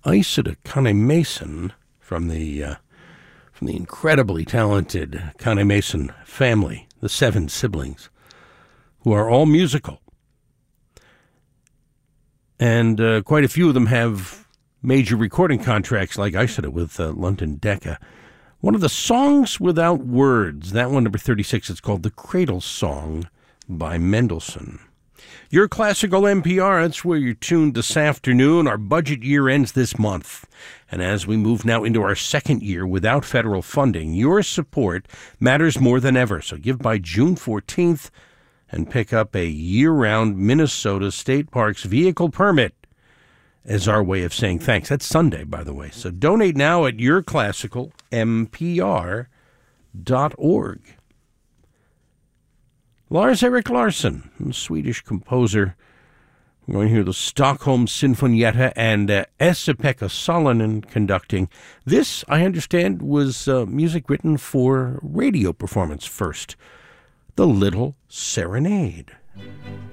Isida Kane-Mason from the incredibly talented Kane-Mason family, the 7 siblings, who are all musical. And quite a few of them have major recording contracts like Isida with London Decca. One of the songs without words, that one, number 36, it's called The Cradle Song by Mendelssohn. Your Classical NPR, that's where you're tuned this afternoon. Our budget year ends this month. And as we move now into our second year without federal funding, your support matters more than ever. So give by June 14th and pick up a year-round Minnesota State Parks vehicle permit as our way of saying thanks. That's Sunday, by the way. So donate now at yourclassicalmpr.org. Lars-Erik Larsson, Swedish composer. We're going to hear the Stockholm Sinfonietta and Esa-Pekka Salonen conducting. This, I understand, was music written for radio performance first. The Little Serenade.